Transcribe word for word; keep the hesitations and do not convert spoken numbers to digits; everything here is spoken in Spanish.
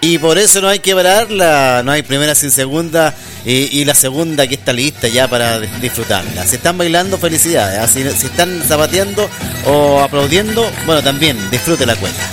Y por eso no hay que pararla, no hay primera sin segunda y, y la segunda que está lista ya para disfrutarla. Si están bailando, felicidades. ¿eh? Si, si están zapateando o aplaudiendo, bueno, también disfrute la cueca.